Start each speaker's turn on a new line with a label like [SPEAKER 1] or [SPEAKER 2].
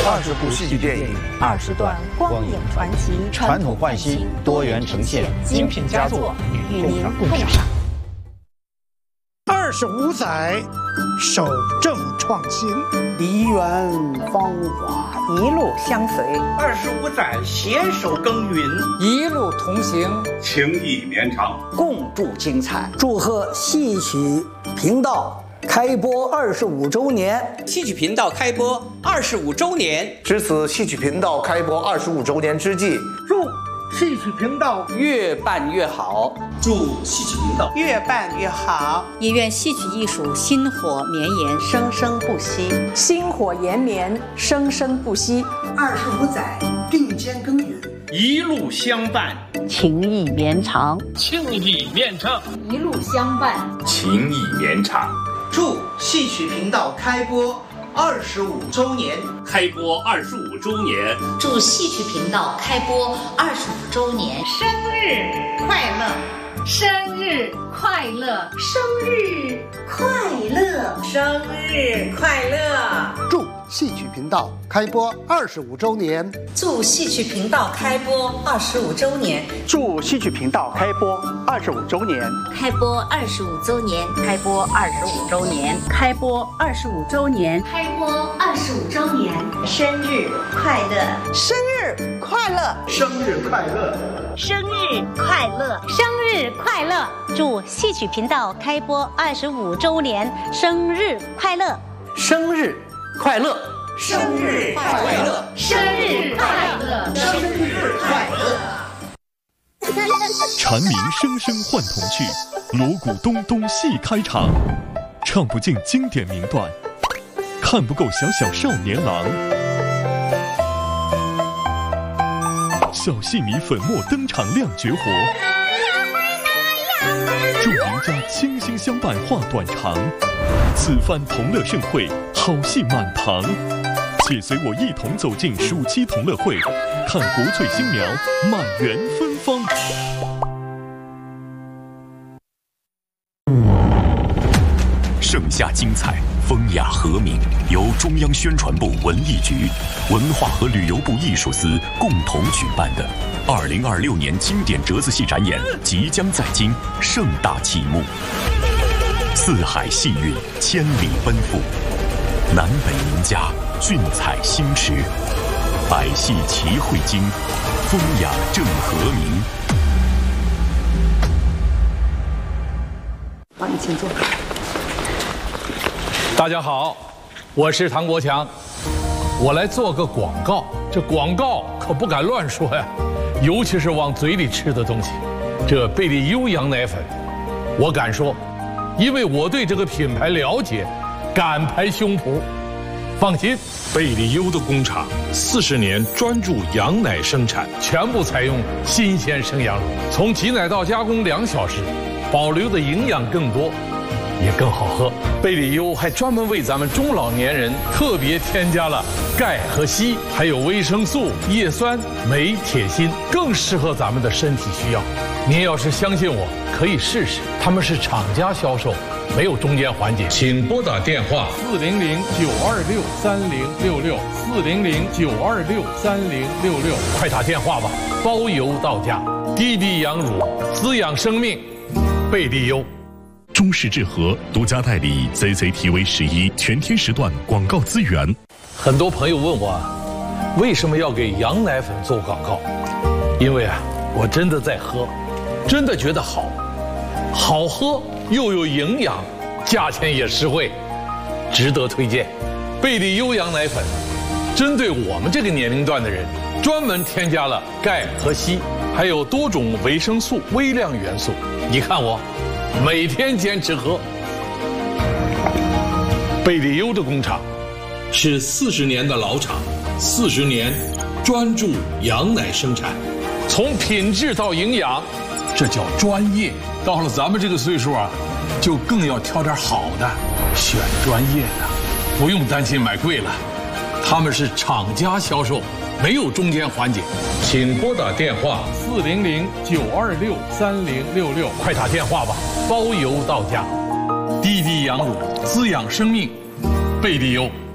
[SPEAKER 1] 20部戏剧电影
[SPEAKER 2] ，20段光影传奇，
[SPEAKER 1] 传统换新，多元呈现，
[SPEAKER 2] 精品佳作与您共赏。
[SPEAKER 3] 25载，守正创新，
[SPEAKER 4] 梨园芳华
[SPEAKER 2] 一路相随
[SPEAKER 5] ，25载携手耕耘，
[SPEAKER 4] 一路同行，
[SPEAKER 6] 情谊绵长，
[SPEAKER 4] 共筑精彩。祝贺戏曲频道开播25周年！
[SPEAKER 7] 戏曲频道开播25周年，
[SPEAKER 1] 值此戏曲频道开播25周年之际，
[SPEAKER 3] 祝戏曲频道
[SPEAKER 4] 越办越好，
[SPEAKER 7] 祝戏曲频道
[SPEAKER 5] 越办越好，
[SPEAKER 8] 也愿戏曲艺术薪火绵延，
[SPEAKER 2] 生生不息，
[SPEAKER 8] 薪火延绵，生生不息。
[SPEAKER 9] 25载，并肩耕耘，
[SPEAKER 5] 一路相伴，
[SPEAKER 2] 情谊绵长，
[SPEAKER 5] 情谊绵长，
[SPEAKER 8] 一路相伴，
[SPEAKER 6] 情谊绵长。
[SPEAKER 9] 祝戏曲频道开播25周年，
[SPEAKER 6] 开播25周年，
[SPEAKER 10] 祝戏曲频道开播25周年，
[SPEAKER 8] 生日快乐，生日快乐，
[SPEAKER 10] 生日快乐，
[SPEAKER 8] 生日快乐！
[SPEAKER 3] 祝戏曲频道开播25周年，
[SPEAKER 7] 祝戏曲频道开播25周年，
[SPEAKER 3] 祝戏曲频道开播25周年，
[SPEAKER 10] 开播25周年，
[SPEAKER 2] 开播25周年，
[SPEAKER 8] 开播25周年，
[SPEAKER 10] 开播25周年，
[SPEAKER 8] 生日快乐，
[SPEAKER 7] 生日快乐，
[SPEAKER 9] 生日快乐，
[SPEAKER 10] 生日快乐，
[SPEAKER 8] 生日快乐！
[SPEAKER 10] 祝戏曲频道开播25周年，生日快乐，
[SPEAKER 4] 生日快乐，
[SPEAKER 7] 生日快乐，
[SPEAKER 10] 生日快乐，
[SPEAKER 9] 生日快乐！
[SPEAKER 11] 蝉鸣声声唤童趣，锣鼓咚咚戏开场，唱不尽经典名段，看不够小小少年郎。小戏迷粉墨登场亮绝活，众名家倾心相伴话短长。此番同乐盛会，好戏满堂。且随我一同走进暑期同乐会，看国粹新苗满园芬芳。
[SPEAKER 12] 盛夏精彩，风雅和鸣，由中央宣传部文艺局、文化和旅游部艺术司共同举办的2026年经典折子戏展演即将在京盛大启幕。四海戏韵，千里奔赴，南北名家，俊采新池，百戏齐汇京，风雅正和鸣。
[SPEAKER 2] 帮你请坐。
[SPEAKER 13] 大家好，我是唐国强，我来做个广告。这广告可不敢乱说呀，尤其是往嘴里吃的东西。这贝利优羊奶粉，我敢说，因为我对这个品牌了解，敢拍胸脯。放心，贝利优的工厂40年专注羊奶生产，全部采用新鲜生羊乳，从挤奶到加工2小时，保留的营养更多，也更好喝。贝利优还专门为咱们中老年人特别添加了钙和硒，还有维生素、叶酸、镁、铁、锌，更适合咱们的身体需要。您要是相信我，可以试试。他们是厂家销售，没有中间环节。请拨打电话400-926-3066，400-926-3066，快打电话吧，包邮到家。低低羊乳，滋养生命，贝利优。
[SPEAKER 11] 中视智和独家代理 CCTV11全天时段广告资源。
[SPEAKER 13] 很多朋友问我，为什么要给羊奶粉做广告？因为我真的在喝，真的觉得好，好喝又有营养，价钱也实惠，值得推荐。贝利优羊奶粉，针对我们这个年龄段的人，专门添加了钙和硒，还有多种维生素、微量元素。你看我。每天坚持喝。贝利优的工厂是40年的老厂，40年专注羊奶生产，从品质到营养，这叫专业。到了咱们这个岁数就更要挑点好的，选专业的，不用担心买贵了。他们是厂家销售，没有中间环节。请拨打电话400-926-3066，快打电话吧，包邮到家。低低羊乳，滋养生命，贝利优。